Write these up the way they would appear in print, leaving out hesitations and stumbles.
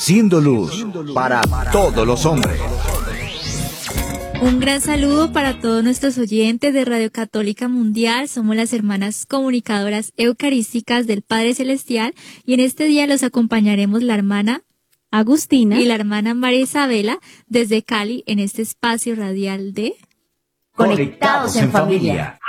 siendo luz para todos los hombres. Un gran saludo para todos nuestros oyentes de Radio Católica Mundial. Somos las hermanas comunicadoras eucarísticas del Padre Celestial y en este día los acompañaremos la hermana Agustina y la hermana María Isabela desde Cali en este espacio radial de Conectados en Familia.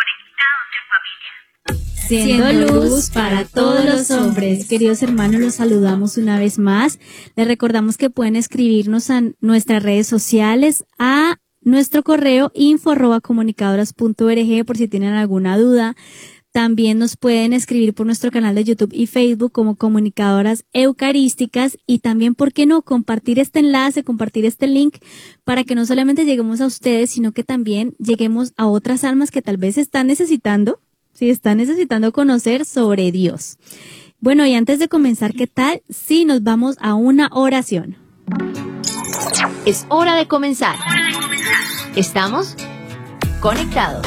Siendo luz para todos los hombres. Queridos hermanos, los saludamos una vez más. Les recordamos que pueden escribirnos a nuestras redes sociales, a nuestro correo info@comunicadoras.org por si tienen alguna duda. También nos pueden escribir por nuestro canal de YouTube y Facebook como Comunicadoras Eucarísticas y también, ¿por qué no?, compartir este enlace, compartir este link para que no solamente lleguemos a ustedes, sino que también lleguemos a otras almas que tal vez están necesitando conocer sobre Dios. Bueno, y antes de comenzar, ¿qué tal si nos vamos a una oración? Es hora de comenzar. Estamos conectados.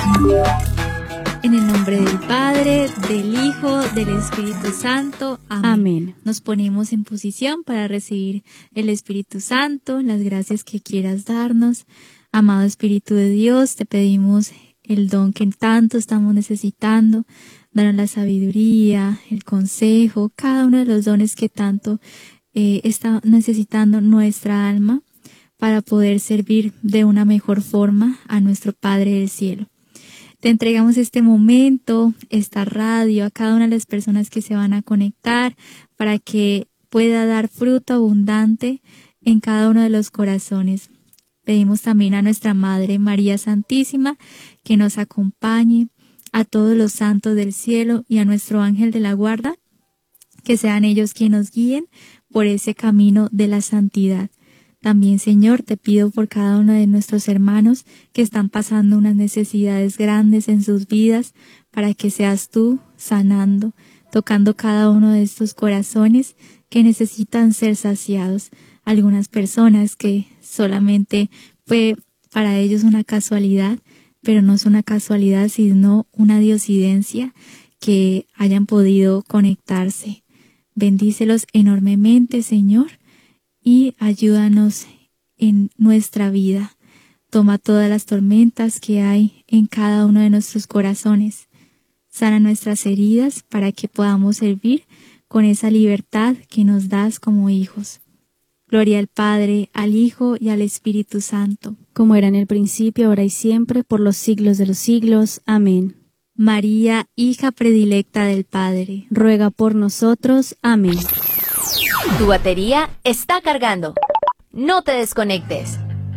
En el nombre del Padre, del Hijo, del Espíritu Santo. Amén. Nos ponemos en posición para recibir el Espíritu Santo, las gracias que quieras darnos. Amado Espíritu de Dios, te pedimos el don que tanto estamos necesitando. Danos la sabiduría, el consejo, cada uno de los dones que tanto está necesitando nuestra alma para poder servir de una mejor forma a nuestro Padre del Cielo. Te entregamos este momento, esta radio, a cada una de las personas que se van a conectar para que pueda dar fruto abundante en cada uno de los corazones. Pedimos también a nuestra Madre María Santísima que nos acompañe, a todos los santos del cielo y a nuestro ángel de la guarda, que sean ellos quienes nos guíen por ese camino de la santidad. También, Señor, te pido por cada uno de nuestros hermanos que están pasando unas necesidades grandes en sus vidas, para que seas tú sanando, tocando cada uno de estos corazones que necesitan ser saciados. Algunas personas que solamente fue para ellos una casualidad, pero no es una casualidad, sino una diosidencia que hayan podido conectarse. Bendícelos enormemente, Señor, y ayúdanos en nuestra vida. Toma todas las tormentas que hay en cada uno de nuestros corazones. Sana nuestras heridas para que podamos servir con esa libertad que nos das como hijos. Gloria al Padre, al Hijo y al Espíritu Santo. Como era en el principio, ahora y siempre, por los siglos de los siglos. Amén. María, hija predilecta del Padre, ruega por nosotros. Amén. Tu batería está cargando. No te desconectes.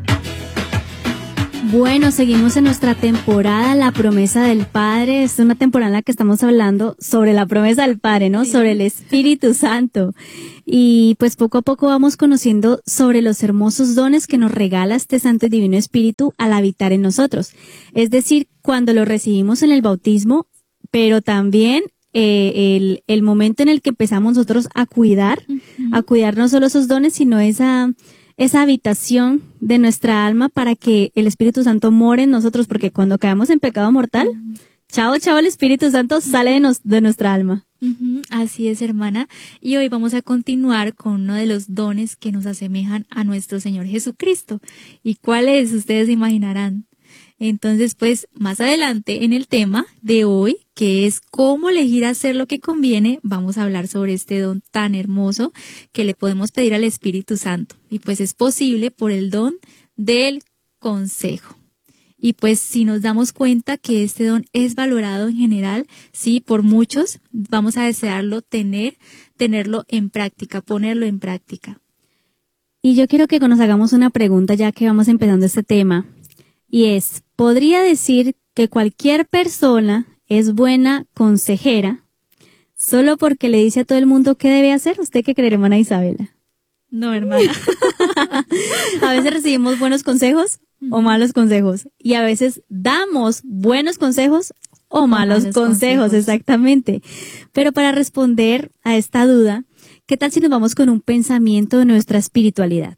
Bueno, seguimos en nuestra temporada La Promesa del Padre. Es una temporada en la que estamos hablando sobre la promesa del Padre, ¿no? Sí. Sobre el Espíritu Santo. Y pues poco a poco vamos conociendo sobre los hermosos dones que nos regala este Santo y Divino Espíritu al habitar en nosotros. Es decir, cuando lo recibimos en el bautismo, pero también el momento en el que empezamos nosotros a cuidar no solo esos dones, sino esa habitación de nuestra alma para que el Espíritu Santo more en nosotros, porque cuando caemos en pecado mortal, chao, el Espíritu Santo sale de nuestra alma. Así es, hermana. Y hoy vamos a continuar con uno de los dones que nos asemejan a nuestro Señor Jesucristo. ¿Y cuál es? Ustedes se imaginarán. Entonces, pues, más adelante en el tema de hoy, que es cómo elegir hacer lo que conviene, vamos a hablar sobre este don tan hermoso que le podemos pedir al Espíritu Santo. Y pues es posible por el don del consejo. Y pues si nos damos cuenta que este don es valorado en general, sí, por muchos, vamos a desearlo tenerlo en práctica, ponerlo en práctica. Y yo quiero que nos hagamos una pregunta ya que vamos empezando este tema. Y es, ¿podría decir que cualquier persona es buena consejera solo porque le dice a todo el mundo qué debe hacer? ¿Usted qué cree, hermana Isabela? No, hermana. A veces recibimos buenos consejos o malos consejos. Y a veces damos buenos consejos o malos consejos, exactamente. Pero para responder a esta duda, ¿qué tal si nos vamos con un pensamiento de nuestra espiritualidad?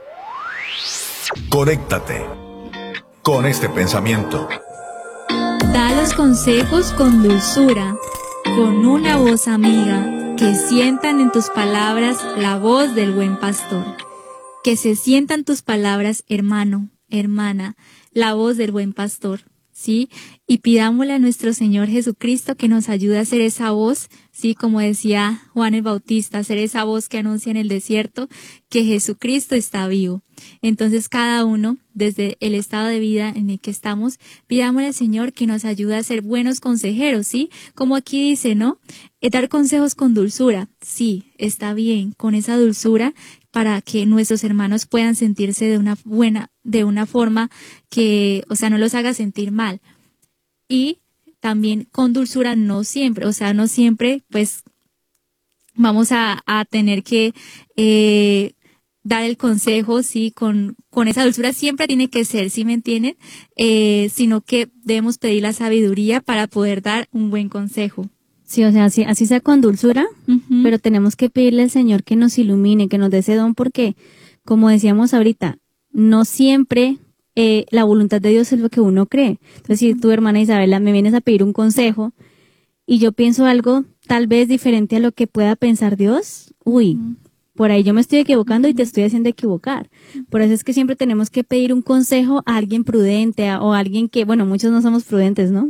Conéctate con este pensamiento. Da los consejos con dulzura, con una voz amiga, que sientan en tus palabras la voz del buen pastor. Que se sientan tus palabras, hermano, hermana, la voz del buen pastor, ¿sí? Y pidámosle a nuestro Señor Jesucristo que nos ayude a ser esa voz, ¿sí? Como decía Juan el Bautista, ser esa voz que anuncia en el desierto que Jesucristo está vivo. Entonces cada uno, desde el estado de vida en el que estamos, pidámosle al Señor que nos ayude a ser buenos consejeros, ¿sí? Como aquí dice, ¿no? Dar consejos con dulzura, sí, está bien, con esa dulzura, para que nuestros hermanos puedan sentirse de una forma que, o sea, no los haga sentir mal. Y también con dulzura, no siempre, pues, vamos a tener que dar el consejo, sí, con esa dulzura siempre tiene que ser, ¿sí me entienden? Sino que debemos pedir la sabiduría para poder dar un buen consejo. Sí, o sea, así sea con dulzura, pero tenemos que pedirle al Señor que nos ilumine, que nos dé ese don, porque, como decíamos ahorita, no siempre la voluntad de Dios es lo que uno cree. Entonces, si tu hermana Isabela me vienes a pedir un consejo y yo pienso algo tal vez diferente a lo que pueda pensar Dios, por ahí yo me estoy equivocando y te estoy haciendo equivocar. Por eso es que siempre tenemos que pedir un consejo a alguien prudente o a alguien que, bueno, muchos no somos prudentes, ¿no?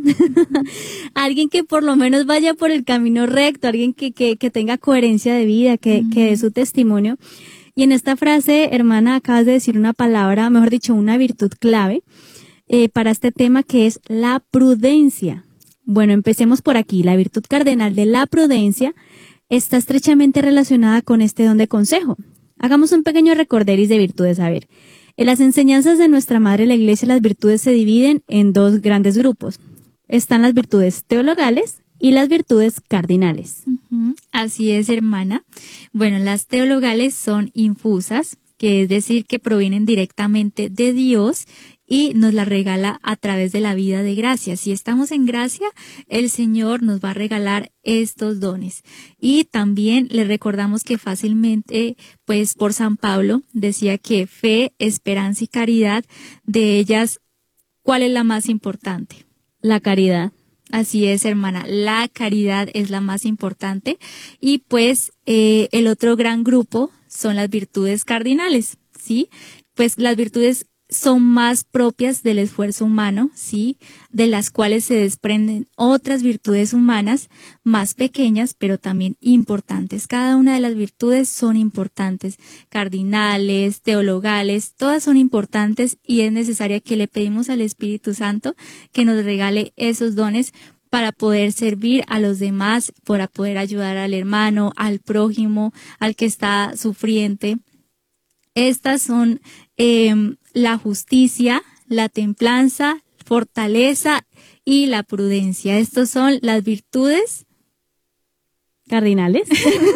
Alguien que por lo menos vaya por el camino recto, alguien que tenga coherencia de vida, que dé su testimonio. Y en esta frase, hermana, acabas de decir una palabra, mejor dicho, una virtud clave para este tema, que es la prudencia. Bueno, empecemos por aquí. La virtud cardenal de la prudencia está estrechamente relacionada con este don de consejo. Hagamos un pequeño recorderis de virtudes. A ver, en las enseñanzas de nuestra Madre la Iglesia, las virtudes se dividen en dos grandes grupos. Están las virtudes teologales y las virtudes cardinales. Así es, hermana. Bueno, las teologales son infusas, que es decir, que provienen directamente de Dios y nos la regala a través de la vida de gracia. Si estamos en gracia, el Señor nos va a regalar estos dones. Y también le recordamos que fácilmente, pues por San Pablo, decía que fe, esperanza y caridad, de ellas, ¿cuál es la más importante? La caridad. Así es, hermana, la caridad es la más importante. Y pues el otro gran grupo son las virtudes cardinales, ¿sí? Pues las virtudes son más propias del esfuerzo humano, ¿sí? De las cuales se desprenden otras virtudes humanas más pequeñas, pero también importantes. Cada una de las virtudes son importantes, cardinales, teologales, todas son importantes y es necesaria que le pedimos al Espíritu Santo que nos regale esos dones para poder servir a los demás, para poder ayudar al hermano, al prójimo, al que está sufriente. Estas son la justicia, la templanza, fortaleza y la prudencia. Estos son las virtudes cardinales.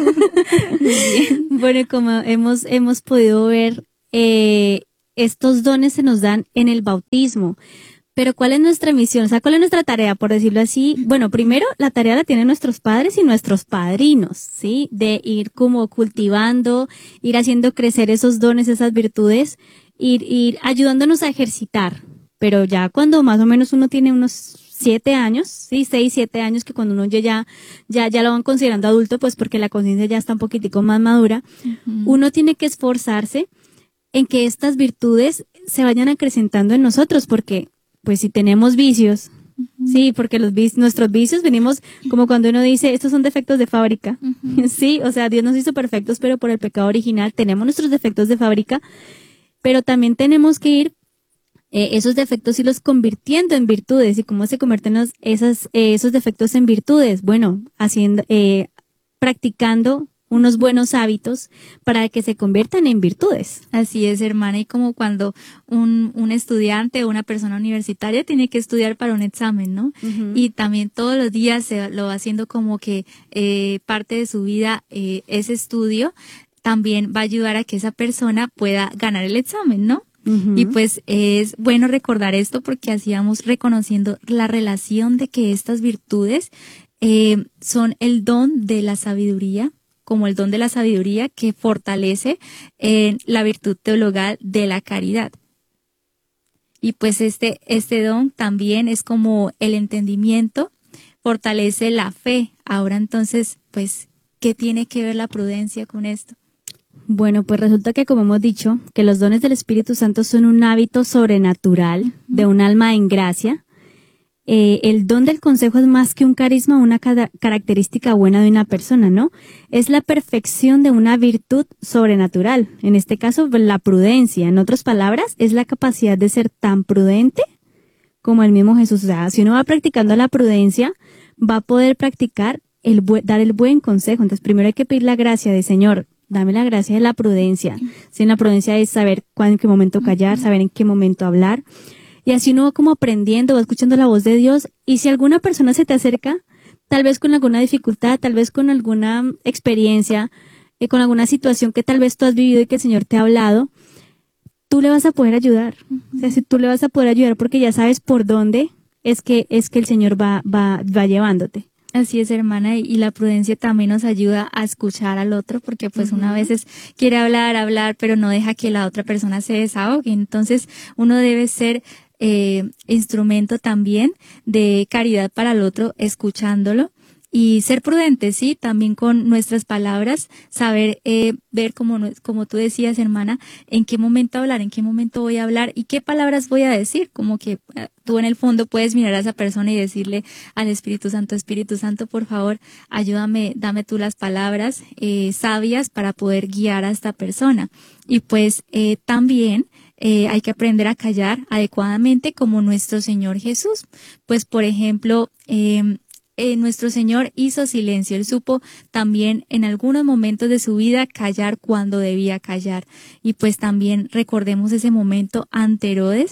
Bueno, como hemos podido ver, estos dones se nos dan en el bautismo. Pero ¿cuál es nuestra misión? O sea, ¿cuál es nuestra tarea, por decirlo así? Bueno, primero, la tarea la tienen nuestros padres y nuestros padrinos, ¿sí? De ir como cultivando, ir haciendo crecer esos dones, esas virtudes, ir ayudándonos a ejercitar. Pero ya cuando más o menos uno tiene unos 7 años, ¿sí? 6, 7 años, que cuando uno ya lo van considerando adulto, pues porque la conciencia ya está un poquitico más madura, uno tiene que esforzarse en que estas virtudes se vayan acrecentando en nosotros, porque pues si tenemos vicios, sí, porque nuestros vicios venimos como cuando uno dice, estos son defectos de fábrica, sí, o sea, Dios nos hizo perfectos, pero por el pecado original tenemos nuestros defectos de fábrica, pero también tenemos que ir esos defectos y los convirtiendo en virtudes. ¿Y cómo se convierten esos defectos en virtudes? Bueno, practicando unos buenos hábitos para que se conviertan en virtudes. Así es, hermana, y como cuando un estudiante o una persona universitaria tiene que estudiar para un examen, ¿no? Y también todos los días se lo va haciendo como que parte de su vida ese estudio, también va a ayudar a que esa persona pueda ganar el examen, ¿no? Y pues es bueno recordar esto porque así vamos reconociendo la relación de que estas virtudes son el don de la sabiduría, como el don de la sabiduría que fortalece la virtud teologal de la caridad. Y pues este don también es como el entendimiento, fortalece la fe. Ahora entonces, pues ¿qué tiene que ver la prudencia con esto? Bueno, pues resulta que, como hemos dicho, que los dones del Espíritu Santo son un hábito sobrenatural de un alma en gracia. El don del consejo es más que un carisma, una característica buena de una persona, ¿no? Es la perfección de una virtud sobrenatural. En este caso, la prudencia. En otras palabras, es la capacidad de ser tan prudente como el mismo Jesús. O sea, si uno va practicando la prudencia, va a poder practicar dar el buen consejo. Entonces, primero hay que pedir la gracia de Señor. Dame la gracia de la prudencia. Si la prudencia es saber en qué momento callar, saber en qué momento hablar. Y así uno va como aprendiendo, va escuchando la voz de Dios. Y si alguna persona se te acerca, tal vez con alguna dificultad, tal vez con alguna experiencia, con alguna situación que tal vez tú has vivido y que el Señor te ha hablado, tú le vas a poder ayudar. O sea, si tú le vas a poder ayudar porque ya sabes por dónde es que el Señor va llevándote. Así es, hermana, y la prudencia también nos ayuda a escuchar al otro, porque pues una veces quiere hablar, pero no deja que la otra persona se desahogue. Entonces, uno debe ser instrumento también de caridad para el otro, escuchándolo, y ser prudente, sí, también con nuestras palabras, saber ver como tú decías, hermana, en qué momento hablar, en qué momento voy a hablar y qué palabras voy a decir, como que tú en el fondo puedes mirar a esa persona y decirle al Espíritu Santo, por favor, ayúdame, dame tú las palabras sabias para poder guiar a esta persona. Y pues también hay que aprender a callar adecuadamente como nuestro Señor Jesús. Pues, por ejemplo, nuestro Señor hizo silencio. Él supo también en algunos momentos de su vida callar cuando debía callar. Y pues también recordemos ese momento ante Herodes,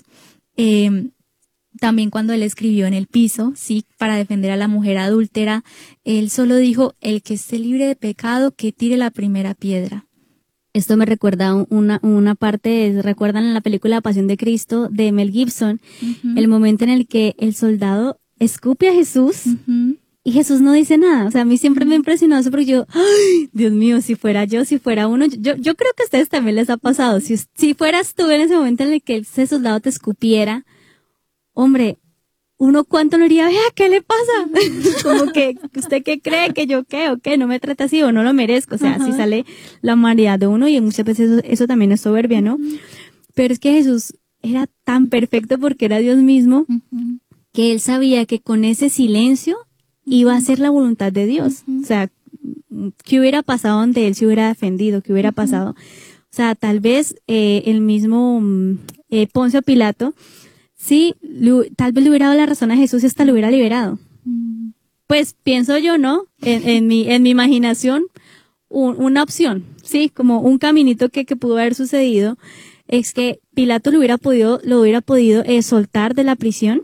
también cuando él escribió en el piso, sí, para defender a la mujer adúltera, él solo dijo: el que esté libre de pecado, que tire la primera piedra. Esto me recuerda una parte, ¿recuerdan en la película Pasión de Cristo de Mel Gibson? El momento en el que el soldado escupe a Jesús y Jesús no dice nada. O sea, a mí siempre me ha impresionado eso porque yo, ¡ay, Dios mío, si fuera yo, si fuera uno! Yo creo que a ustedes también les ha pasado. Si fueras tú en ese momento en el que ese soldado te escupiera, hombre, uno cuánto lo diría, vea, ¿qué le pasa? Como que, ¿usted qué cree? ¿Que yo qué? ¿O qué? ¿No me trata así o no lo merezco? O sea, así sale la humanidad de uno y muchas veces eso también es soberbia, ¿no? Pero es que Jesús era tan perfecto porque era Dios mismo, que él sabía que con ese silencio iba a ser la voluntad de Dios. O sea, ¿qué hubiera pasado donde él se hubiera defendido? ¿Qué hubiera pasado? O sea, tal vez el mismo Poncio Pilato, sí, tal vez le hubiera dado la razón a Jesús y hasta lo hubiera liberado. Pues pienso yo, ¿no? En mi imaginación, una opción, sí, como un caminito que pudo haber sucedido, es que Pilato lo hubiera podido soltar de la prisión,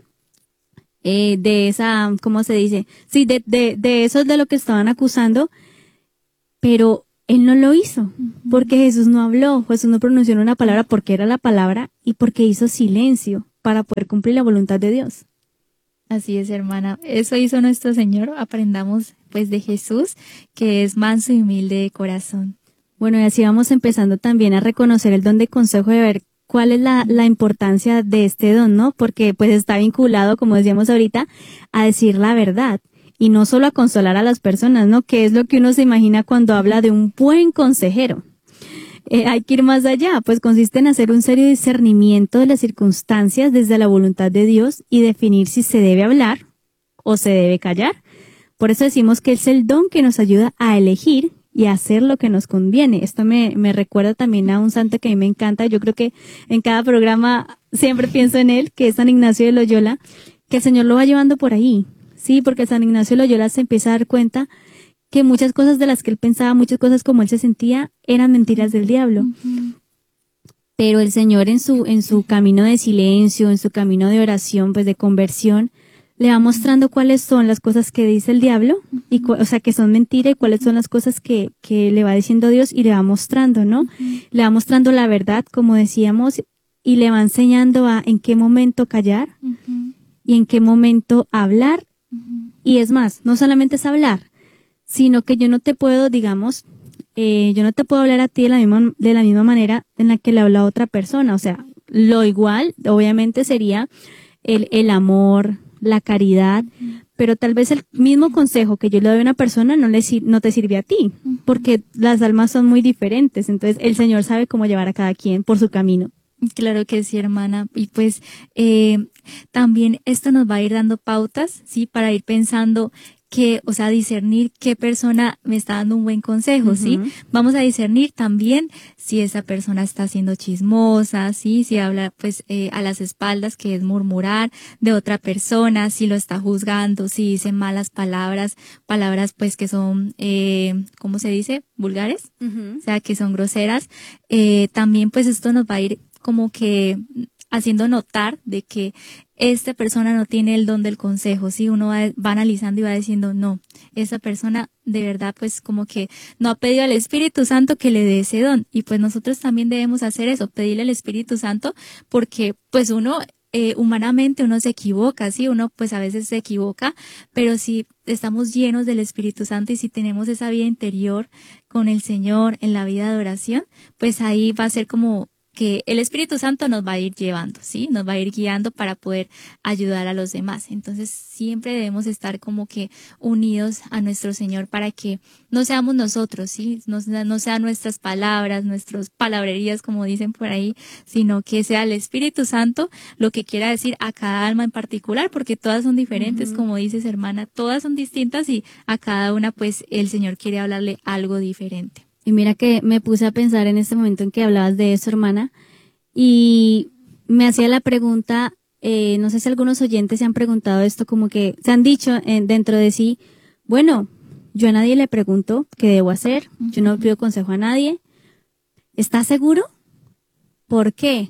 de esa, ¿cómo se dice? Sí, de eso de lo que estaban acusando, pero él no lo hizo, porque Jesús no habló, Jesús no pronunció una palabra porque era la palabra y porque hizo silencio para poder cumplir la voluntad de Dios. Así es, hermana. Eso hizo nuestro Señor. Aprendamos pues de Jesús, que es manso y humilde de corazón. Bueno, y así vamos empezando también a reconocer el don de consejo, de ver cuál es la importancia de este don, ¿no? Porque pues está vinculado, como decíamos ahorita, a decir la verdad. Y no solo a consolar a las personas, ¿no? Que es lo que uno se imagina cuando habla de un buen consejero. Hay que ir más allá, pues consiste en hacer un serio discernimiento de las circunstancias desde la voluntad de Dios y definir si se debe hablar o se debe callar. Por eso decimos que es el don que nos ayuda a elegir y a hacer lo que nos conviene. Esto me recuerda también a un santo que a mí me encanta. Yo creo que en cada programa siempre pienso en él, que es San Ignacio de Loyola, que el Señor lo va llevando por ahí. Sí, porque San Ignacio de Loyola se empieza a dar cuenta que muchas cosas de las que él pensaba, muchas cosas como él se sentía, eran mentiras del diablo. Pero el Señor en su camino de silencio, en su camino de oración, pues de conversión, le va mostrando cuáles son las cosas que dice el diablo, y o sea, que son mentira, y cuáles son las cosas que le va diciendo Dios, y le va mostrando, ¿no? Le va mostrando la verdad, como decíamos, y le va enseñando a en qué momento callar, y en qué momento hablar, y es más, no solamente es hablar, sino que yo no te puedo, digamos, yo no te puedo hablar a ti de la misma manera en la que le habla a otra persona. O sea, lo igual, obviamente, sería el amor, la caridad, pero tal vez el mismo consejo que yo le doy a una persona no te sirve a ti, porque las almas son muy diferentes. Entonces el Señor sabe cómo llevar a cada quien por su camino. Claro que sí, hermana. Y pues también esto nos va a ir dando pautas, ¿sí? Para ir pensando discernir qué persona me está dando un buen consejo, ¿sí? Vamos a discernir también si esa persona está siendo chismosa, ¿sí? Si habla, pues, a las espaldas, que es murmurar de otra persona, si lo está juzgando, si dice malas palabras, pues, que son, ¿cómo se dice? Vulgares, o sea, que son groseras. También, pues, esto nos va a ir como que haciendo notar de que esta persona no tiene el don del consejo, ¿sí? Uno va analizando y va diciendo, no, esa persona de verdad pues como que no ha pedido al Espíritu Santo que le dé ese don. Y pues nosotros también debemos hacer eso, pedirle al Espíritu Santo, porque pues uno humanamente uno se equivoca, ¿sí? Uno pues a veces se equivoca, pero si estamos llenos del Espíritu Santo y si tenemos esa vida interior con el Señor en la vida de oración, pues ahí va a ser como que el Espíritu Santo nos va a ir llevando, ¿sí? Nos va a ir guiando para poder ayudar a los demás. Entonces, siempre debemos estar como que unidos a nuestro Señor para que no seamos nosotros, ¿sí? No sean nuestras palabras, nuestras palabrerías, como dicen por ahí, sino que sea el Espíritu Santo lo que quiera decir a cada alma en particular, porque todas son diferentes, como dices, hermana, todas son distintas y a cada una, pues, el Señor quiere hablarle algo diferente. Y mira que me puse a pensar en este momento en que hablabas de eso, hermana, y me hacía la pregunta, no sé si algunos oyentes se han preguntado esto, como que se han dicho dentro de sí, bueno, yo a nadie le pregunto qué debo hacer, yo no pido consejo a nadie. ¿Estás seguro? ¿Por qué?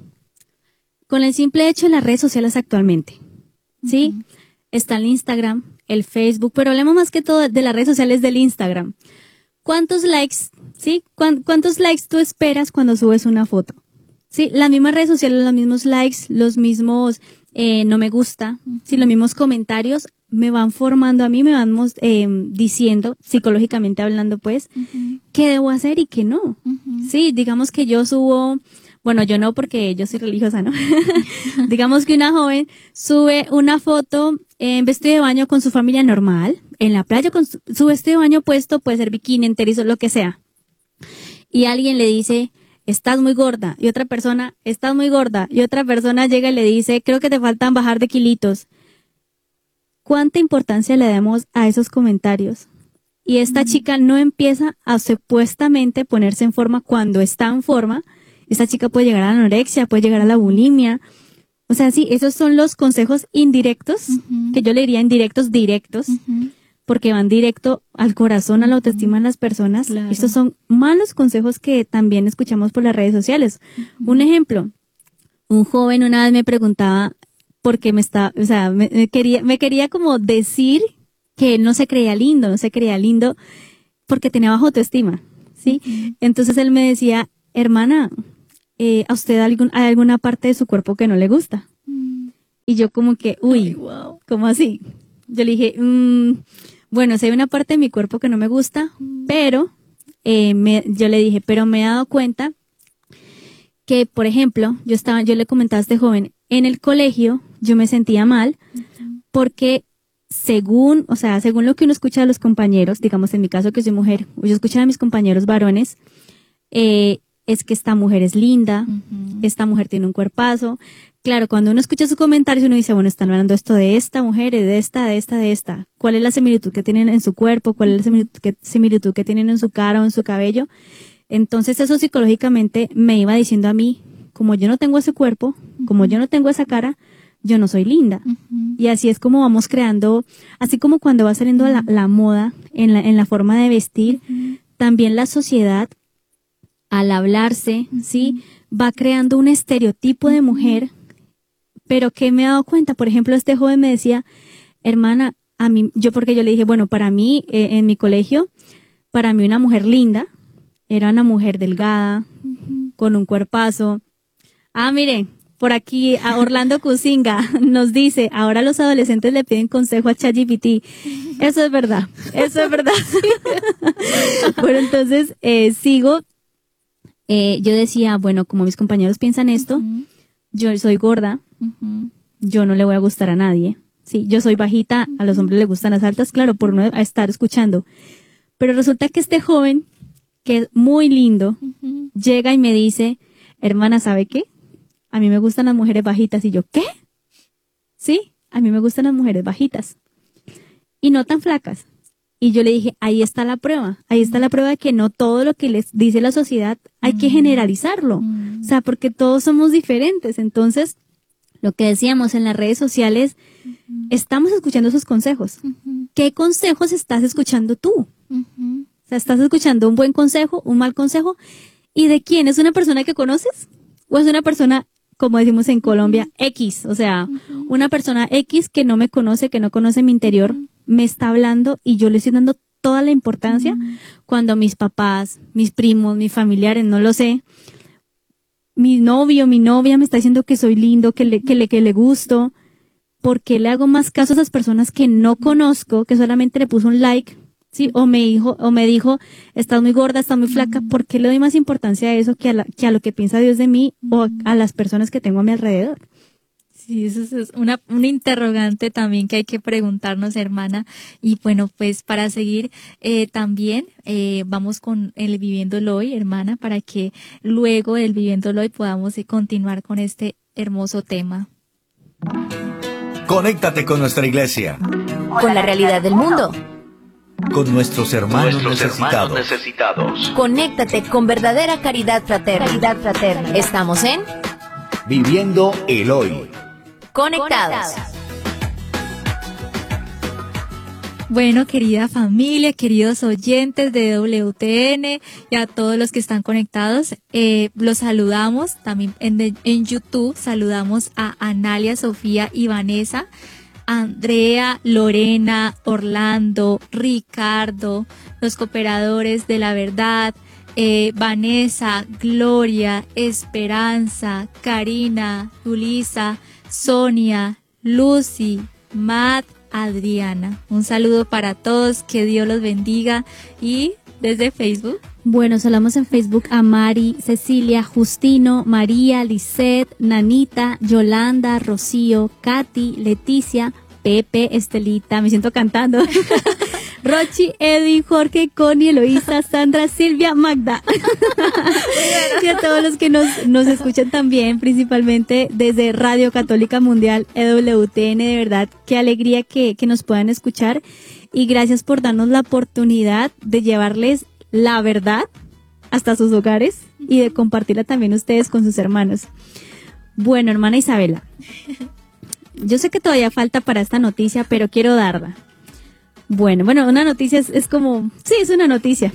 Con el simple hecho de las redes sociales actualmente, ¿sí? Está el Instagram, el Facebook, pero hablemos más que todo de las redes sociales del Instagram. ¿Cuántos likes, sí? ¿Cuántos likes tú esperas cuando subes una foto? Sí, las mismas redes sociales, los mismos likes, los mismos no me gusta, sí, los mismos comentarios me van formando a mí, me van diciendo, psicológicamente hablando, pues, qué debo hacer y qué no. Sí, digamos que yo subo, bueno, yo no porque yo soy religiosa, ¿no? Digamos que una joven sube una foto en vestido de baño con su familia normal, en la playa con su vestido de baño puesto, puede ser bikini, enterizo, lo que sea. Y alguien le dice, estás muy gorda. Y otra persona, estás muy gorda. Y otra persona llega y le dice, creo que te faltan bajar de kilitos. ¿Cuánta importancia le damos a esos comentarios? Y esta chica no empieza a supuestamente ponerse en forma cuando está en forma. Esta chica puede llegar a la anorexia, puede llegar a la bulimia. O sea, sí, esos son los consejos indirectos, que yo le diría indirectos, directos, porque van directo al corazón, a la autoestima de las personas. Claro. Estos son malos consejos que también escuchamos por las redes sociales. Un ejemplo, un joven una vez me preguntaba por qué me quería como decir que él no se creía lindo porque tenía baja autoestima, ¿sí? Entonces él me decía, hermana, ¿a usted hay alguna parte de su cuerpo que no le gusta? Y yo como que, ¿cómo así? Yo le dije, bueno, si hay una parte de mi cuerpo que no me gusta, pero yo le dije, pero me he dado cuenta que, por ejemplo, yo le comentaba a este joven, en el colegio yo me sentía mal porque según lo que uno escucha de los compañeros, digamos en mi caso que soy mujer, yo escucho a mis compañeros varones, es que esta mujer es linda, esta mujer tiene un cuerpazo. Claro, cuando uno escucha sus comentarios, uno dice, bueno, están hablando esto de esta mujer, de esta. ¿Cuál es la similitud que tienen en su cuerpo? ¿Cuál es la similitud que tienen en su cara o en su cabello? Entonces eso psicológicamente me iba diciendo a mí, como yo no tengo ese cuerpo, como yo no tengo esa cara, yo no soy linda. Y así es como vamos creando, así como cuando va saliendo la moda en la forma de vestir, también la sociedad, al hablarse, ¿sí? Va creando un estereotipo de mujer. Pero que me he dado cuenta, por ejemplo, este joven me decía, hermana, porque yo le dije, bueno, para mí, en mi colegio, para mí una mujer linda, era una mujer delgada, con un cuerpazo. Mire, por aquí, a Orlando Cusinga nos dice, ahora los adolescentes le piden consejo a ChatGPT. Eso es verdad. Bueno, entonces, yo decía, bueno, como mis compañeros piensan esto, yo soy gorda, yo no le voy a gustar a nadie, Sí, yo soy bajita, a los hombres les gustan las altas, claro, por no estar escuchando. Pero resulta que este joven, que es muy lindo, llega y me dice, hermana, ¿sabe qué? A mí me gustan las mujeres bajitas. Y yo, ¿qué? Sí, a mí me gustan las mujeres bajitas. Y no tan flacas. Y yo le dije, ahí está la prueba de que no todo lo que les dice la sociedad hay que generalizarlo. O sea, porque todos somos diferentes. Entonces, lo que decíamos en las redes sociales, estamos escuchando esos consejos. ¿Qué consejos estás escuchando tú? O sea, ¿estás escuchando un buen consejo, un mal consejo? ¿Y de quién? ¿Es una persona que conoces? ¿O es una persona, como decimos en Colombia, X? O sea, una persona X que no me conoce, que no conoce mi interior, me está hablando y yo le estoy dando toda la importancia cuando mis papás, mis primos, mis familiares, no lo sé, mi novio, mi novia me está diciendo que soy lindo, que le gusto. ¿Por qué le hago más caso a esas personas que no conozco, que solamente le puso un like, sí, o me dijo, estás muy gorda, estás muy flaca? ¿Por qué le doy más importancia a eso que a lo que piensa Dios de mí o a las personas que tengo a mi alrededor? Sí, eso es un interrogante también que hay que preguntarnos, hermana. Y bueno, pues para seguir también vamos con el Viviéndolo Hoy, hermana, para que luego del Viviéndolo Hoy podamos continuar con este hermoso tema. Conéctate con nuestra iglesia. Con la realidad del mundo. Con nuestros hermanos necesitados. Conéctate con verdadera caridad fraterna. Estamos en Viviendo el Hoy. Conectados. Bueno, querida familia, queridos oyentes de WTN y a todos los que están conectados, los saludamos también en YouTube. Saludamos a Analia, Sofía y Vanessa, Andrea, Lorena, Orlando, Ricardo, los cooperadores de la verdad, Vanessa, Gloria, Esperanza, Karina, Julisa, Sonia, Lucy, Matt, Adriana. Un saludo para todos, que Dios los bendiga. Y desde Facebook. Bueno, saludamos en Facebook a Mari, Cecilia, Justino, María, Lisette, Nanita, Yolanda, Rocío, Katy, Leticia, Pepe, Estelita, me siento cantando. Rochi, Eddie, Jorge, Connie, Eloísa, Sandra, Silvia, Magda. Y a todos los que nos escuchan también, principalmente desde Radio Católica Mundial, EWTN, de verdad, qué alegría que nos puedan escuchar. Y gracias por darnos la oportunidad de llevarles la verdad hasta sus hogares y de compartirla también ustedes con sus hermanos. Bueno, hermana Isabela, yo sé que todavía falta para esta noticia, pero quiero darla. Bueno, una noticia es como, sí, es una noticia.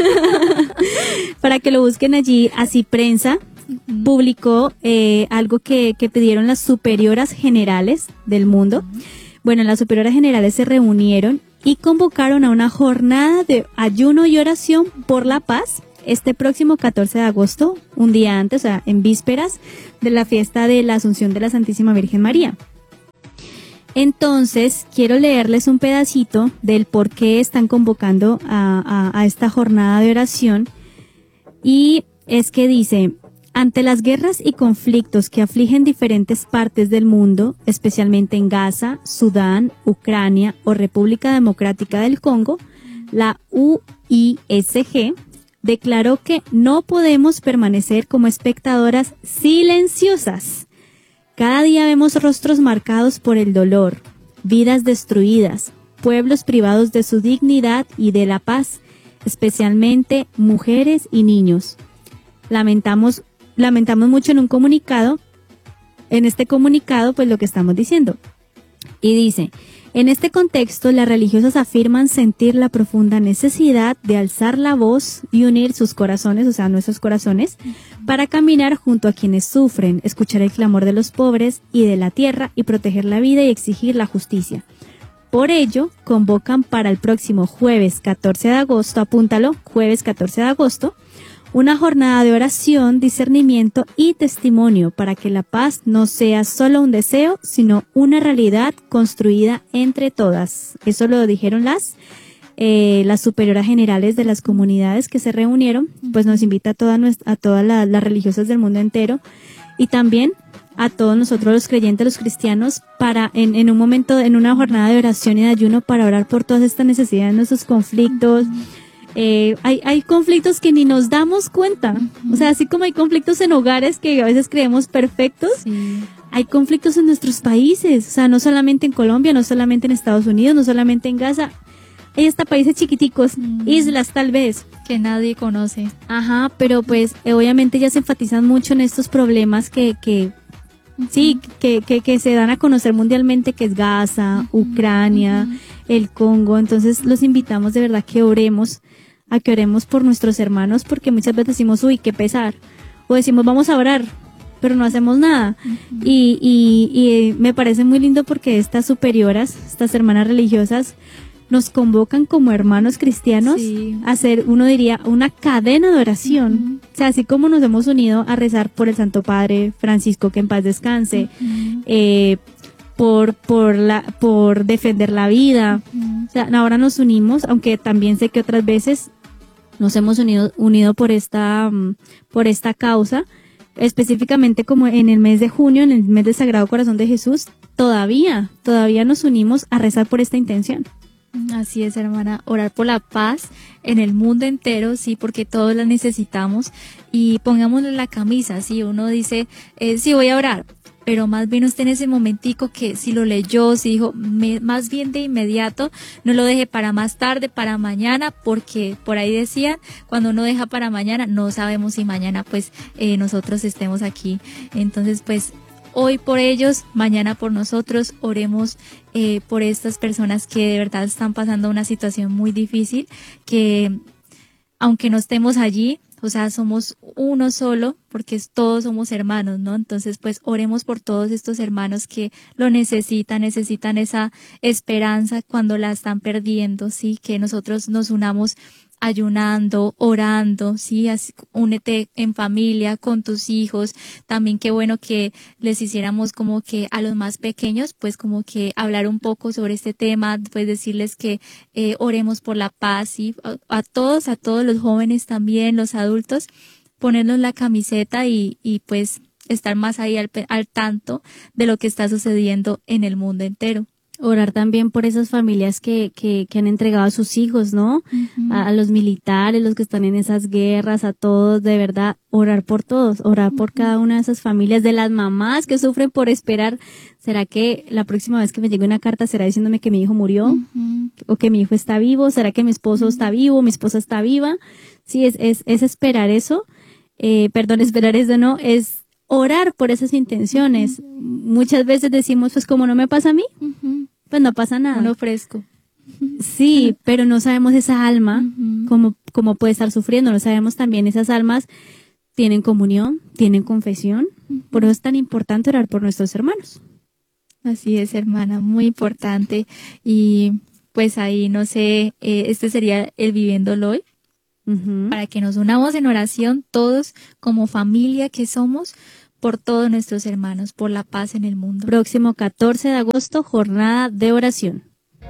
Para que lo busquen allí, Así Prensa publicó algo que pidieron las superioras generales del mundo. Bueno, las superioras generales se reunieron y convocaron a una jornada de ayuno y oración por la paz este próximo 14 de agosto, un día antes, o sea, en vísperas de la fiesta de la Asunción de la Santísima Virgen María. Entonces, quiero leerles un pedacito del por qué están convocando a esta jornada de oración. Y es que dice: ante las guerras y conflictos que afligen diferentes partes del mundo, especialmente en Gaza, Sudán, Ucrania o República Democrática del Congo, la UISG declaró que no podemos permanecer como espectadoras silenciosas. Cada día vemos rostros marcados por el dolor, vidas destruidas, pueblos privados de su dignidad y de la paz, especialmente mujeres y niños. Lamentamos mucho en un comunicado, en este comunicado, pues lo que estamos diciendo. Y dice: en este contexto, las religiosas afirman sentir la profunda necesidad de alzar la voz y unir sus corazones, o sea, nuestros corazones, para caminar junto a quienes sufren, escuchar el clamor de los pobres y de la tierra y proteger la vida y exigir la justicia. Por ello, convocan para el próximo jueves 14 de agosto, apúntalo, jueves 14 de agosto, una jornada de oración, discernimiento y testimonio para que la paz no sea solo un deseo, sino una realidad construida entre todas. Eso lo dijeron las superioras generales de las comunidades que se reunieron. Pues nos invita a todas las religiosas del mundo entero y también a todos nosotros los creyentes, los cristianos, para en un momento, en una jornada de oración y de ayuno, para orar por todas estas necesidades, nuestros conflictos. Hay conflictos que ni nos damos cuenta. O sea, así como hay conflictos en hogares que a veces creemos perfectos, hay conflictos en nuestros países. O sea, no solamente en Colombia, no solamente en Estados Unidos, no solamente en Gaza. Hay hasta países chiquiticos, islas tal vez, que nadie conoce. Ajá, pero pues obviamente ya se enfatizan mucho en estos problemas que se dan a conocer mundialmente, que es Gaza, Ucrania, el Congo. Entonces los invitamos de verdad que oremos por nuestros hermanos, porque muchas veces decimos, uy, qué pesar, o decimos vamos a orar, pero no hacemos nada. Y me parece muy lindo porque estas superioras, estas hermanas religiosas, nos convocan como hermanos cristianos a hacer, uno diría, una cadena de oración. O sea, así como nos hemos unido a rezar por el Santo Padre Francisco, que en paz descanse, por defender la vida. O sea, ahora nos unimos, aunque también sé que otras veces nos hemos unido por esta causa, específicamente como en el mes de junio, en el mes del Sagrado Corazón de Jesús, todavía nos unimos a rezar por esta intención. Así es, hermana, orar por la paz en el mundo entero, sí, porque todos la necesitamos, y pongámosle la camisa, sí, uno dice, sí, voy a orar, pero más bien usted en ese momentico que si lo leyó, si dijo, más bien de inmediato, no lo deje para más tarde, para mañana, porque por ahí decían, cuando uno deja para mañana, no sabemos si mañana pues nosotros estemos aquí. Entonces pues hoy por ellos, mañana por nosotros, oremos por estas personas que de verdad están pasando una situación muy difícil, que aunque no estemos allí, o sea, somos uno solo, porque todos somos hermanos, ¿no? Entonces, pues, oremos por todos estos hermanos que lo necesitan esa esperanza cuando la están perdiendo, ¿sí? Que nosotros nos unamos ayunando, orando, sí, así, únete en familia con tus hijos. También qué bueno que les hiciéramos como que a los más pequeños, pues como que hablar un poco sobre este tema, pues decirles que oremos por la paz, sí, a todos los jóvenes también, los adultos, ponernos la camiseta y pues estar más ahí al tanto de lo que está sucediendo en el mundo entero. Orar también por esas familias que han entregado a sus hijos, ¿no? A los militares, los que están en esas guerras, a todos, de verdad, orar por todos, orar por cada una de esas familias, de las mamás que sufren por esperar. ¿Será que la próxima vez que me llegue una carta será diciéndome que mi hijo murió? ¿O que mi hijo está vivo? ¿Será que mi esposo está vivo? ¿Mi esposa está viva? Sí, es esperar eso. Esperar eso, ¿no? Es orar por esas intenciones. Muchas veces decimos, pues como no me pasa a mí, pues no pasa nada. Uno fresco. Sí, pero no sabemos esa alma, cómo puede estar sufriendo. No sabemos también esas almas tienen comunión, tienen confesión. Por eso es tan importante orar por nuestros hermanos. Así es, hermana, muy importante. Y pues ahí, no sé, este sería el Viviéndolo Hoy. Para que nos unamos en oración todos como familia que somos, por todos nuestros hermanos, por la paz en el mundo. Próximo 14 de agosto, jornada de oración.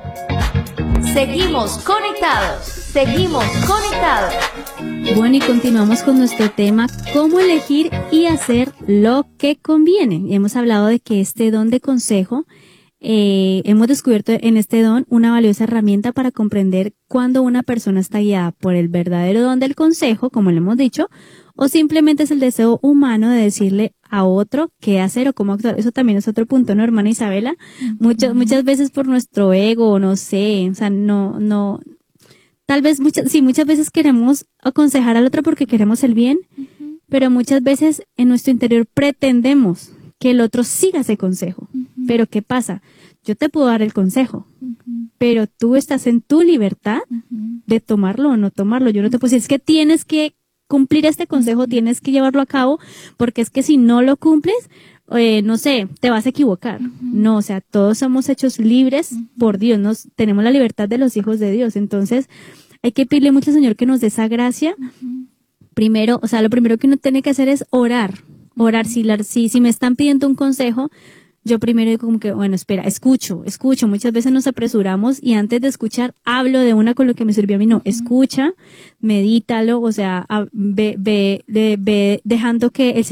Seguimos conectados, seguimos conectados. Bueno, y continuamos con nuestro tema, cómo elegir y hacer lo que conviene. Y hemos hablado de que este don de consejo, hemos descubierto en este don una valiosa herramienta para comprender cuando una persona está guiada por el verdadero don del consejo, como le hemos dicho, o simplemente es el deseo humano de decirle a otro qué hacer o cómo actuar. Eso también es otro punto, ¿no, hermana Isabela? Muchas veces por nuestro ego, no sé, o sea, no, tal vez muchas veces queremos aconsejar al otro porque queremos el bien, pero muchas veces en nuestro interior pretendemos que el otro siga ese consejo. Pero ¿qué pasa? Yo te puedo dar el consejo, pero tú estás en tu libertad de tomarlo o no tomarlo. Yo no te puedo decir, es que tienes que cumplir este consejo, tienes que llevarlo a cabo, porque es que si no lo cumples, no sé, te vas a equivocar. No, o sea, todos somos hechos libres por Dios, tenemos la libertad de los hijos de Dios. Entonces, hay que pedirle mucho al Señor que nos dé esa gracia. Primero, o sea, lo primero que uno tiene que hacer es orar. Si me están pidiendo un consejo, yo primero digo como que, bueno, espera, escucho. Muchas veces nos apresuramos y antes de escuchar, hablo de una con lo que me sirvió a mí. No, escucha, medítalo, o sea, ve dejando que el Señor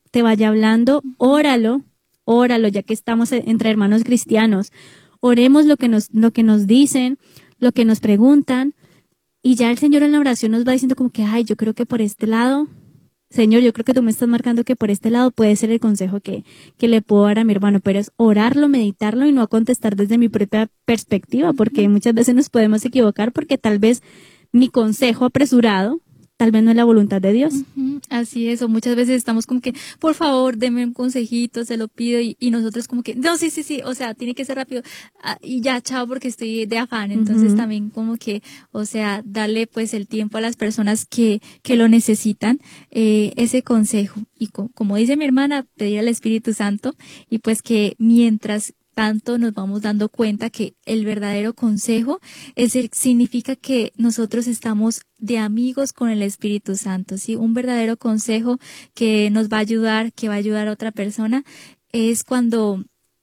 te vaya hablando, óralo, ya que estamos entre hermanos cristianos. Oremos lo que nos dicen, lo que nos preguntan, y ya el Señor en la oración nos va diciendo como que, ay, yo creo que por este lado, Señor, yo creo que tú me estás marcando que por este lado puede ser el consejo que le puedo dar a mi hermano, pero es orarlo, meditarlo y no contestar desde mi propia perspectiva, porque muchas veces nos podemos equivocar porque tal vez mi consejo apresurado tal vez no es la voluntad de Dios. Así es, o muchas veces estamos como que, por favor, deme un consejito, se lo pido, y nosotros como que, no, sí, o sea, tiene que ser rápido, y ya, chao, porque estoy de afán. Entonces también como que, o sea, darle pues el tiempo a las personas que lo necesitan, ese consejo. Y como dice mi hermana, pedir al Espíritu Santo, y pues que mientras tanto nos vamos dando cuenta que el verdadero consejo significa que nosotros estamos de amigos con el Espíritu Santo, ¿sí? Un verdadero consejo que nos va a ayudar, que va a ayudar a otra persona, es cuando,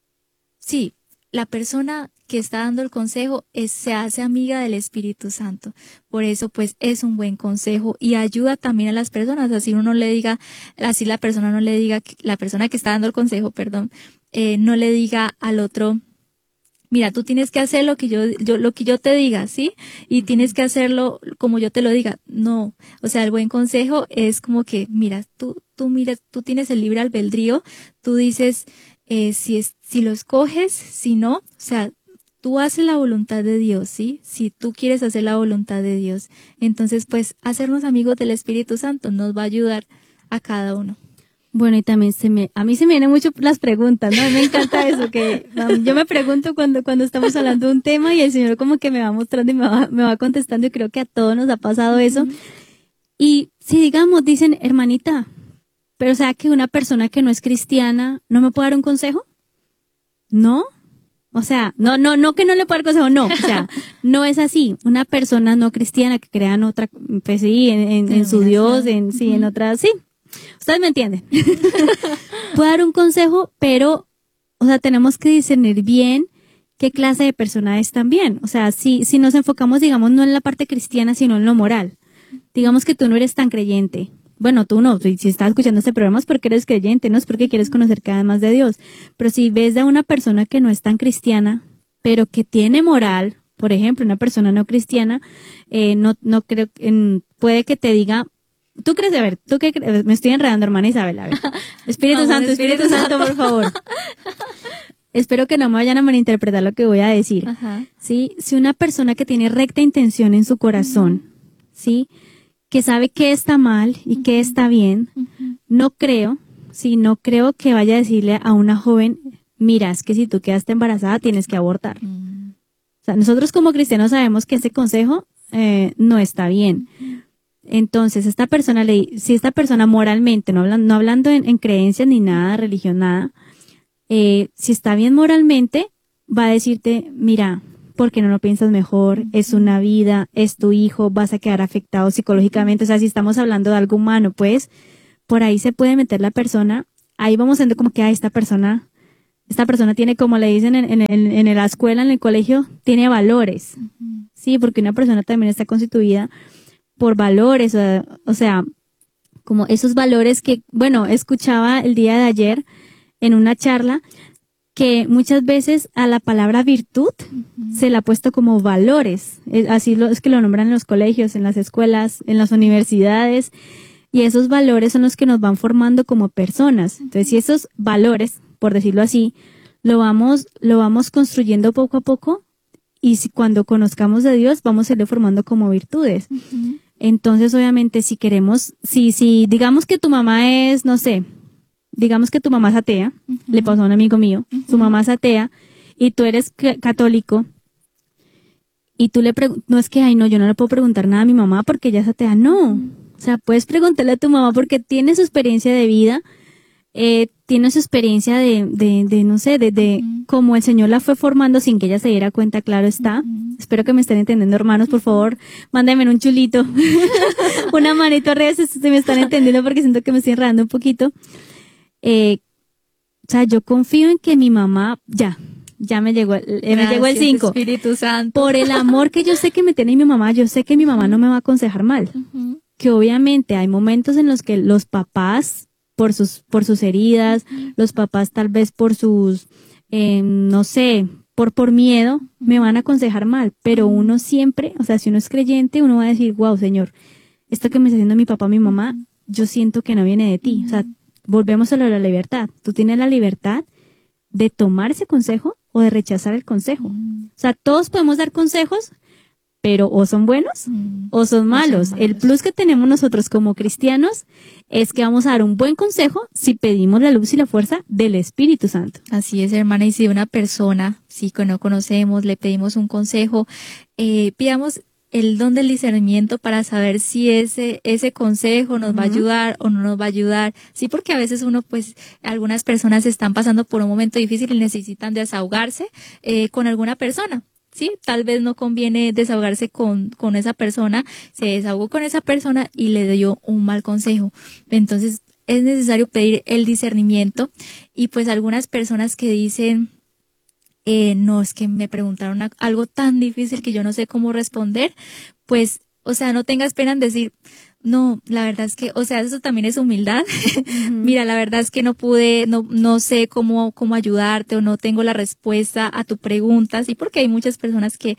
sí, la persona que está dando el consejo se hace amiga del Espíritu Santo. Por eso, pues, es un buen consejo y ayuda también a las personas. Así uno no le diga, así la persona no le diga, la persona que está dando el consejo, no le diga al otro, mira, tú tienes que hacer lo que yo te diga, ¿sí? Y tienes que hacerlo como yo te lo diga. No, o sea, el buen consejo es como que, mira, tú tienes el libre albedrío, tú dices, si lo escoges, si no, o sea, tú haces la voluntad de Dios, ¿sí? Si tú quieres hacer la voluntad de Dios. Entonces, pues, hacernos amigos del Espíritu Santo nos va a ayudar a cada uno. Bueno, y también a mí se me vienen mucho las preguntas, ¿no? A mí me encanta eso, que yo me pregunto cuando estamos hablando de un tema y el Señor como que me va mostrando y me va contestando, y creo que a todos nos ha pasado eso. Y si digamos, dicen, hermanita, pero o sea que una persona que no es cristiana no me puede dar un consejo, ¿no? O sea, no que no le pueda dar consejo, no, o sea, no es así. Una persona no cristiana que crea en otra, pues sí, en su Dios, en otra, sí. Ustedes me entienden. Puedo dar un consejo, pero, o sea, tenemos que discernir bien qué clase de persona es también. O sea, si nos enfocamos, digamos, no en la parte cristiana, sino en lo moral. Digamos que tú no eres tan creyente. Bueno, tú no, si estás escuchando este programa es porque eres creyente, no es porque quieres conocer cada vez más de Dios. Pero si ves a una persona que no es tan cristiana, pero que tiene moral, por ejemplo, una persona no cristiana, no creo, puede que te diga, ¿tú crees? A ver, ¿tú qué crees? Me estoy enredando, hermana Isabel, a ver. Espíritu Santo, por favor. Espero que no me vayan a malinterpretar lo que voy a decir. Ajá. ¿Sí? Si una persona que tiene recta intención en su corazón, ¿sí? Que sabe qué está mal y qué está bien, no creo que vaya a decirle a una joven, mira, es que si tú quedaste embarazada tienes que abortar. O sea, nosotros como cristianos sabemos que ese consejo no está bien. Entonces, si esta persona moralmente, no hablando en creencias ni nada, religión, nada, si está bien moralmente, va a decirte, mira, ¿por qué no lo piensas mejor? Es una vida, es tu hijo, vas a quedar afectado psicológicamente. O sea, si estamos hablando de algo humano, pues, por ahí se puede meter la persona. Ahí vamos viendo como que, esta persona tiene, como le dicen en la escuela, en el colegio, tiene valores. Sí, porque una persona también está constituida por valores, o sea, como esos valores que, bueno, escuchaba el día de ayer en una charla que muchas veces a la palabra virtud se le ha puesto como valores, es que lo nombran en los colegios, en las escuelas, en las universidades, y esos valores son los que nos van formando como personas. Entonces, si esos valores, por decirlo así, lo vamos construyendo poco a poco, y cuando conozcamos de Dios, vamos a irle formando como virtudes. Entonces, obviamente, si digamos que tu mamá es, no sé, digamos que tu mamá es atea, le pasó a un amigo mío, su mamá es atea, y tú eres católico, y tú no es que, yo no le puedo preguntar nada a mi mamá porque ella es atea, no. O sea, puedes preguntarle a tu mamá porque tiene su experiencia de vida, tiene su experiencia de cómo el Señor la fue formando sin que ella se diera cuenta, claro está. Espero que me estén entendiendo, hermanos, por favor, mándenme un chulito, una manito arriba si me están entendiendo, porque siento que me estoy enredando un poquito. O sea, yo confío en que mi mamá, ya me llegó el 5. Espíritu Santo. Por el amor que yo sé que me tiene mi mamá, yo sé que mi mamá no me va a aconsejar mal. Que obviamente hay momentos en los que los papás por sus heridas, los papás tal vez por sus, no sé, por miedo, me van a aconsejar mal, pero uno siempre, o sea, si uno es creyente, uno va a decir, wow, Señor, esto que me está haciendo mi papá, mi mamá, yo siento que no viene de ti. O sea, volvemos a lo de la libertad. Tú tienes la libertad de tomar ese consejo o de rechazar el consejo. O sea, todos podemos dar consejos, pero o son buenos o son malos. El plus que tenemos nosotros como cristianos es que vamos a dar un buen consejo si pedimos la luz y la fuerza del Espíritu Santo. Así es, hermana, y si una persona, sí, que no conocemos, le pedimos un consejo, pidamos el don del discernimiento para saber si ese consejo nos va a ayudar o no nos va a ayudar. Sí, porque a veces algunas personas están pasando por un momento difícil y necesitan desahogarse con alguna persona. Sí, tal vez no conviene desahogarse con esa persona, se desahogó con esa persona y le dio un mal consejo. Entonces, es necesario pedir el discernimiento y pues algunas personas que dicen, no, es que me preguntaron algo tan difícil que yo no sé cómo responder, pues, o sea, no tengas pena en decir, no, la verdad es que, o sea, eso también es humildad. Mira, la verdad es que no pude, no sé cómo ayudarte o no tengo la respuesta a tu pregunta, sí, porque hay muchas personas que,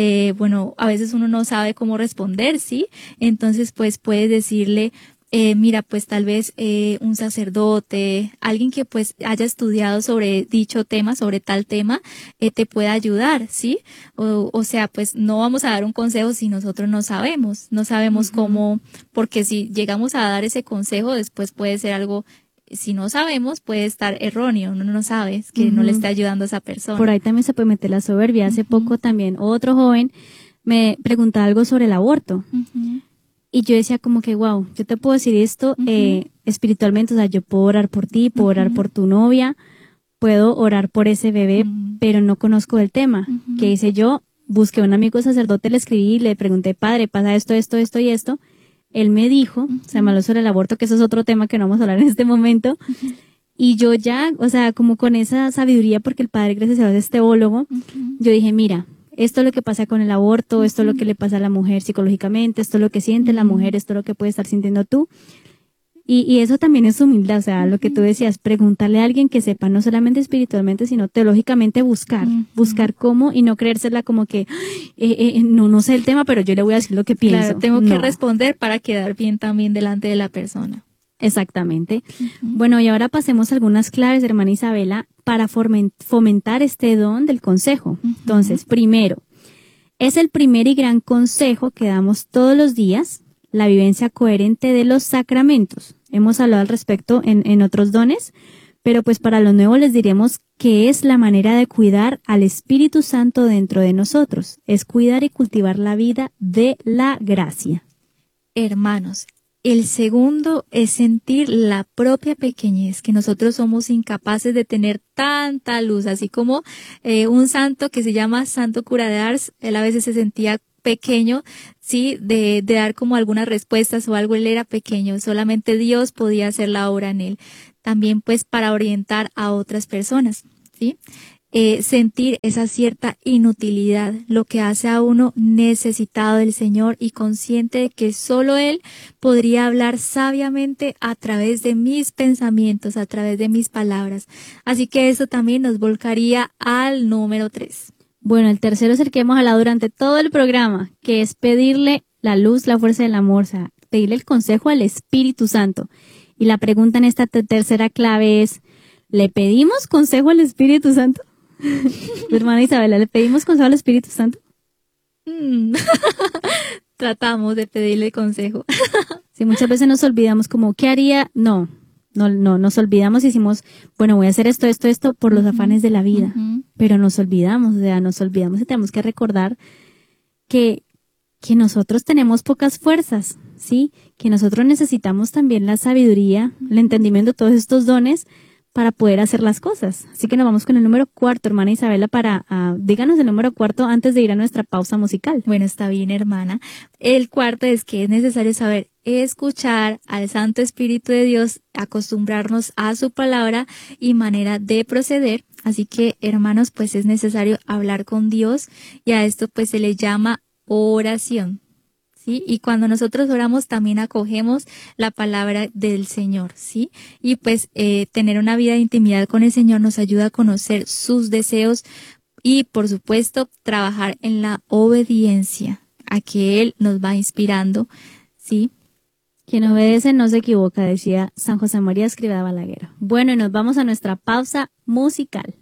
a veces uno no sabe cómo responder, sí. Entonces, pues, puedes decirle, mira, pues tal vez un sacerdote, alguien que pues haya estudiado sobre dicho tema, sobre tal tema, te pueda ayudar, ¿sí? O sea, pues no vamos a dar un consejo si nosotros no sabemos cómo, porque si llegamos a dar ese consejo, después puede ser algo, si no sabemos, puede estar erróneo, uno no sabe, que no le está ayudando a esa persona. Por ahí también se puede meter la soberbia. Hace poco también otro joven me preguntaba algo sobre el aborto. Y yo decía como que, wow, yo te puedo decir esto espiritualmente, o sea, yo puedo orar por ti, puedo orar por tu novia, puedo orar por ese bebé, pero no conozco el tema. ¿Qué hice yo? Busqué a un amigo sacerdote, le escribí, le pregunté, padre, pasa esto y esto. Él me dijo, se me habló sobre el aborto, que eso es otro tema que no vamos a hablar en este momento. Y yo ya, o sea, como con esa sabiduría, porque el padre, gracias a Dios, es teólogo, yo dije, mira, esto es lo que pasa con el aborto, esto es lo que le pasa a la mujer psicológicamente, esto es lo que siente la mujer, esto es lo que puede estar sintiendo tú. Y eso también es humildad, o sea, lo que tú decías, preguntarle a alguien que sepa, no solamente espiritualmente, sino teológicamente buscar cómo y no creérsela como que, no sé el tema, pero yo le voy a decir lo que pienso. Claro, tengo que responder para quedar bien también delante de la persona. Exactamente. Bueno, y ahora pasemos a algunas claves, hermana Isabela, para fomentar este don del consejo. Entonces, primero, es el primer y gran consejo que damos todos los días, la vivencia coherente de los sacramentos. Hemos hablado al respecto en otros dones, pero pues para los nuevos les diremos que es la manera de cuidar al Espíritu Santo dentro de nosotros. Es cuidar y cultivar la vida de la gracia. Hermanos, el segundo es sentir la propia pequeñez, que nosotros somos incapaces de tener tanta luz, así como un santo que se llama Santo Cura de Ars, él a veces se sentía pequeño, sí, de dar como algunas respuestas o algo, él era pequeño, solamente Dios podía hacer la obra en él. También pues para orientar a otras personas, sí. Sentir esa cierta inutilidad, lo que hace a uno necesitado del Señor y consciente de que solo Él podría hablar sabiamente a través de mis pensamientos, a través de mis palabras. Así que eso también nos volcaría al número 3. Bueno, el tercero es el que hemos hablado durante todo el programa, que es pedirle la luz, la fuerza del amor, o sea, pedirle el consejo al Espíritu Santo. Y la pregunta en esta tercera clave es, ¿le pedimos consejo al Espíritu Santo? Hermana Isabela, ¿le pedimos consejo al Espíritu Santo? Tratamos de pedirle consejo. Sí, muchas veces nos olvidamos como, ¿qué haría? No, nos olvidamos y decimos, bueno, voy a hacer esto por los afanes de la vida. Pero nos olvidamos y tenemos que recordar que nosotros tenemos pocas fuerzas, ¿sí? Que nosotros necesitamos también la sabiduría, el entendimiento de todos estos dones para poder hacer las cosas. Así que nos vamos con el número 4, hermana Isabela, díganos el número 4 antes de ir a nuestra pausa musical. Bueno, está bien, hermana. El cuarto es que es necesario saber escuchar al Santo Espíritu de Dios, acostumbrarnos a su palabra y manera de proceder. Así que, hermanos, pues es necesario hablar con Dios y a esto pues se le llama oración. ¿sí? Y cuando nosotros oramos también acogemos la palabra del Señor, ¿sí? Y pues tener una vida de intimidad con el Señor nos ayuda a conocer sus deseos y, por supuesto, trabajar en la obediencia a que Él nos va inspirando, ¿sí? Quien obedece no se equivoca, decía San José María Escrivá de Balaguer. Bueno, y nos vamos a nuestra pausa musical.